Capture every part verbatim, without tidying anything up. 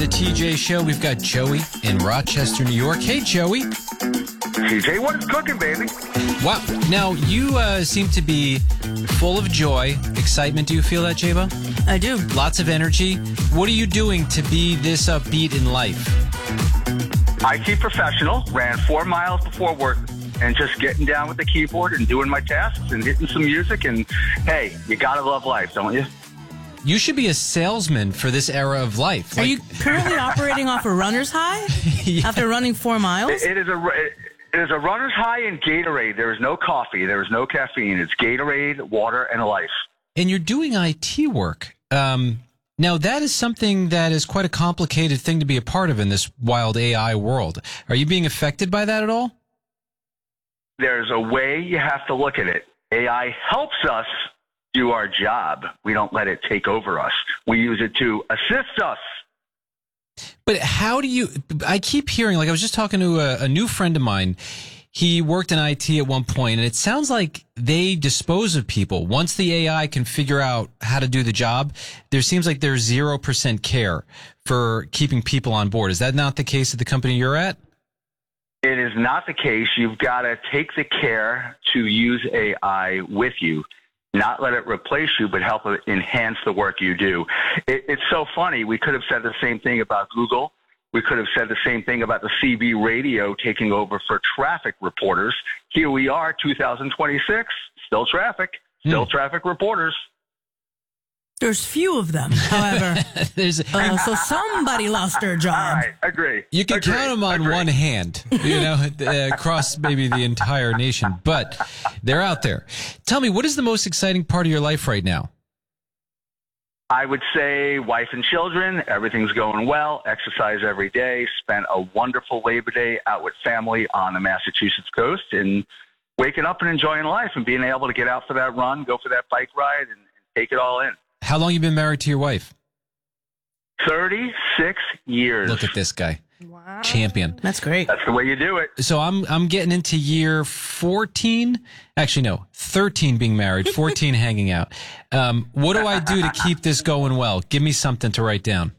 The T J Show, we've got Joey in Rochester, New York. Hey, Joey. T J, what is cooking, baby? Wow. Now, you uh, seem to be full of joy, excitement. Do you feel that, J-Bo? I do. Lots of energy. What are you doing to be this upbeat in life? I T professional, ran four miles before work, and just getting down with the keyboard and doing my tasks and hitting some music. And, hey, you got to love life, don't you? You should be a salesman for this era of life. Are Like- you currently operating off a runner's high Yeah. after running four miles? It, it is a it, it is a runner's high in Gatorade. There is no coffee. There is no caffeine. It's Gatorade, water, and life. And you're doing I T work. Um, now, that is something that is quite a complicated thing to be a part of in this wild A I world. Are you being affected by that at all? There's a way you have to look at it. A I helps us do our job. We don't let it take over us. We use it to assist us. But how do you, I keep hearing, like I was just talking to a, a new friend of mine. He worked in I T at one point, and it sounds like they dispose of people. Once the A I can figure out how to do the job, there seems like there's zero percent care for keeping people on board. Is that not the case at the company you're at? It is not the case. You've got to take the care to use A I with you. Not let it replace you, but help it enhance the work you do. It, it's so funny. We could have said the same thing about Google. We could have said the same thing about the C B radio taking over for traffic reporters. Here we are, two thousand twenty-six, still traffic, still Hmm. traffic reporters. There's few of them, however. There's, Uh, so somebody lost their All job. right, agree. you can agree, count them on agree. one hand, you know, uh, across maybe the entire nation, but they're out there. Tell me, what is the most exciting part of your life right now? I would say wife and children, everything's going well, exercise every day, spent a wonderful Labor Day out with family on the Massachusetts coast, and waking up and enjoying life and being able to get out for that run, go for that bike ride, and, and take it all in. How long you been married to your wife? thirty-six years. Look at this guy. Wow. Champion. That's great. That's the way you do it. So I'm I'm getting into year fourteen. Actually, no, thirteen being married, fourteen hanging out. Um, what do I do to keep this going well? Give me something to write down.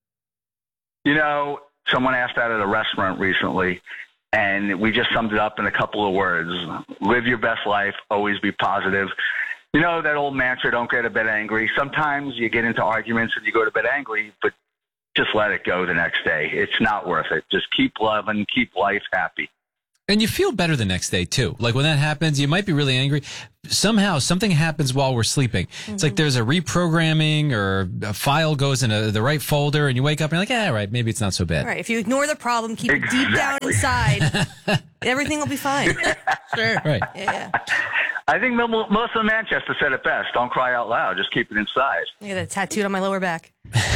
You know, someone asked that at a restaurant recently, and we just summed it up in a couple of words. Live your best life, always be positive. You know, that old mantra, don't go to bed angry. Sometimes you get into arguments and you go to bed angry, but just let it go the next day. It's not worth it. Just keep loving, keep life happy. And you feel better the next day, too. Like when that happens, you might be really angry. Somehow something happens while we're sleeping. Mm-hmm. It's like there's a reprogramming or a file goes in a, the right folder and you wake up and you're like, yeah, right, maybe it's not so bad. All right, if you ignore the problem, keep it deep down Exactly. inside, everything will be fine. Sure. Right. Yeah, I think Mel- Melissa Manchester said it best. Don't cry out loud. Just keep it inside. I got that tattooed on my lower back.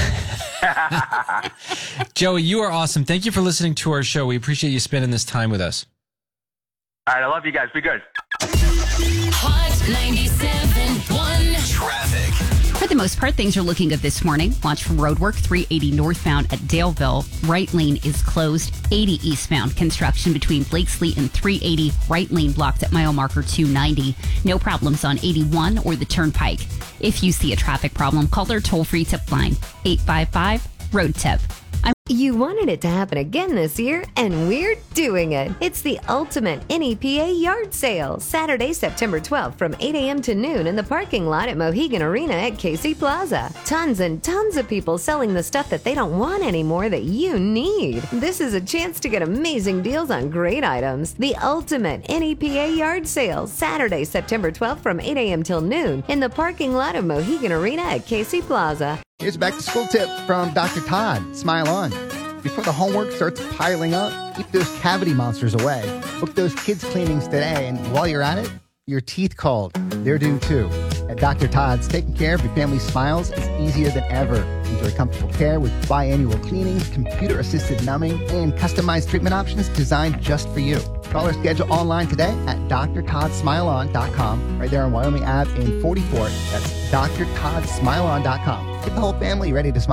Joey, you are awesome. Thank you for listening to our show. We appreciate you spending this time with us. All right, I love you guys. Be good. Hot ninety-seven point one. Traffic. For the most part, things are looking good this morning. Watch for roadwork, three eighty northbound at Daleville. Right lane is closed. eighty eastbound. Construction between Blakesley and three eighty. Right lane blocked at mile marker two ninety. No problems on eighty-one or the Turnpike. If you see a traffic problem, call their toll-free tip line, eight five five, road tip. I'm You wanted it to happen again this year, and we're doing it. It's the ultimate N E P A yard sale, Saturday, September twelfth from eight a.m. to noon in the parking lot at Mohegan Arena at Casey Plaza. Tons and tons of people selling the stuff that they don't want anymore that you need. This is a chance to get amazing deals on great items. The ultimate N E P A yard sale, Saturday, September twelfth from eight a.m. till noon in the parking lot of Mohegan Arena at Casey Plaza. Here's a back-to-school tip from Doctor Todd. Smile on. Before the homework starts piling up, keep those cavity monsters away. Book those kids' cleanings today, and while you're at it, your teeth called. They're due too. At Doctor Todd's, taking care of your family's smiles is easier than ever. Enjoy comfortable care with biannual cleanings, computer-assisted numbing, and customized treatment options designed just for you. Call or schedule online today at d r todd smile on dot com, right there on Wyoming Ave in forty-four. That's d r todd smile on dot com. Get the whole family ready to smile.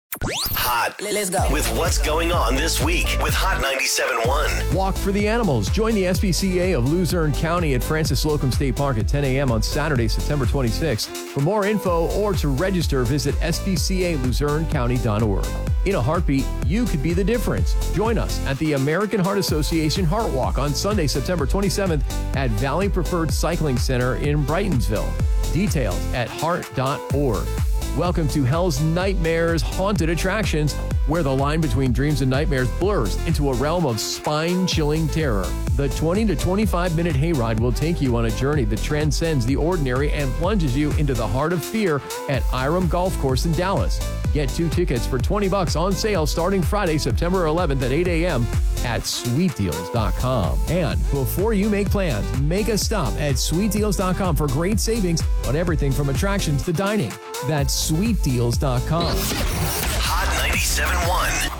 Hot. Let's go. With what's going on this week with Hot ninety-seven point one. Walk for the Animals. Join the S P C A of Luzerne County at Francis Slocum State Park at ten a.m. on Saturday, September twenty-sixth. For more info or to register, visit s p c a luzerne county dot org. In a heartbeat, you could be the difference. Join us at the American Heart Association Heart Walk on Sunday, September twenty-seventh at Valley Preferred Cycling Center in Brightonsville. Details at heart dot org. Welcome to Hell's Nightmares Haunted Attractions, where the line between dreams and nightmares blurs into a realm of spine-chilling terror. The twenty to twenty-five minute hayride will take you on a journey that transcends the ordinary and plunges you into the heart of fear at Iram Golf Course in Dallas. Get two tickets for twenty bucks on sale starting Friday, September eleventh at eight a.m. at sweet deals dot com. And before you make plans, make a stop at sweet deals dot com for great savings on everything from attractions to dining. That's sweet deals dot com. Hot ninety-seven point one.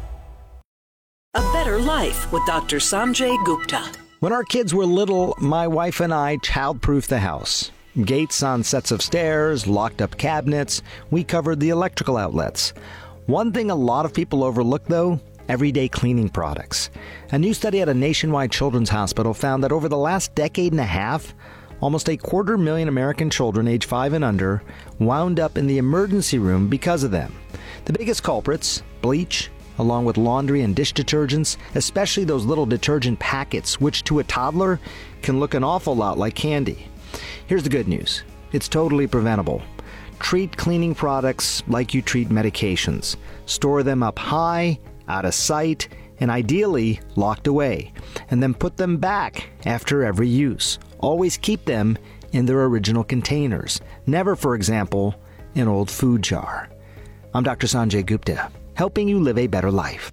A Better Life with Doctor Sanjay Gupta. When our kids were little, my wife and I childproofed the house. Gates on sets of stairs, locked up cabinets. We covered the electrical outlets. One thing a lot of people overlook, though, everyday cleaning products. A new study at a nationwide children's hospital found that over the last decade and a half, almost a quarter million American children age five and under wound up in the emergency room because of them. The biggest culprits, bleach, along with laundry and dish detergents, especially those little detergent packets, which to a toddler can look an awful lot like candy. Here's the good news. It's totally preventable. Treat cleaning products like you treat medications. Store them up high, out of sight, and ideally locked away. And then put them back after every use. Always keep them in their original containers. Never, for example, an old food jar. I'm Doctor Sanjay Gupta, helping you live a better life.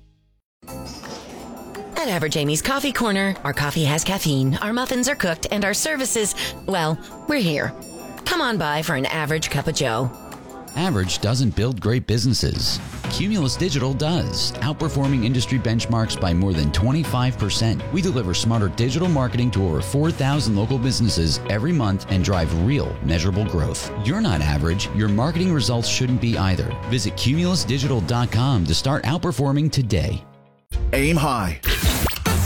At Average Amy's Coffee Corner, our coffee has caffeine, our muffins are cooked, and our services, well, we're here. Come on by for an average cup of joe. Average doesn't build great businesses. Cumulus Digital does, outperforming industry benchmarks by more than twenty-five percent. We deliver smarter digital marketing to over four thousand local businesses every month and drive real, measurable growth. You're not average. Your marketing results shouldn't be either. Visit cumulus digital dot com to start outperforming today. Aim high,